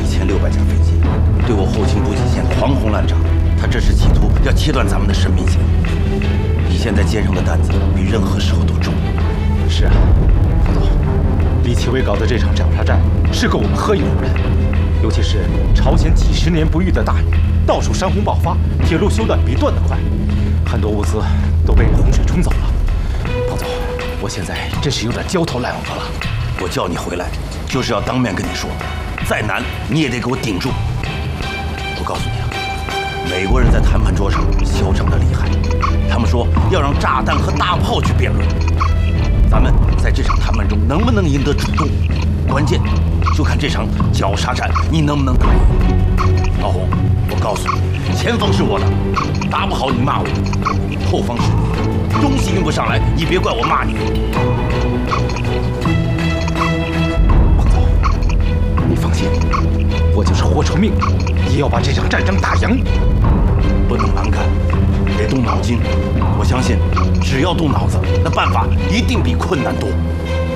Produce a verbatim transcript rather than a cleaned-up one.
千六百架飞机，对我后勤补给线狂轰滥炸，他这是企图要切断咱们的生命线。你现在肩上的担子比任何时候都重。 是啊，冯总，李奇微搞的这场绞杀战是个我们喝一壶的，尤其是朝鲜几十年不遇的大雨，到处山洪爆发，铁路修断比断得快，很多物资都被洪水冲走了。彭总，我现在真是有点焦头烂额了。 我叫你回来，就是要当面跟你说，再难你也得给我顶住。我告诉你啊，美国人在谈判桌上嚣张的厉害，他们说要让炸弹和大炮去辩论。咱们在这场谈判中能不能赢得主动，关键就看这场绞杀战你能不能打赢。老胡，我告诉你，前方是我的，打不好你骂我；后方是你的，东西运不上来，你别怪我骂你。 彭总，你放心，我就是活成命，也要把这场战争打赢。 不能蛮干，得动脑筋。我相信，只要动脑子，那办法一定比困难多。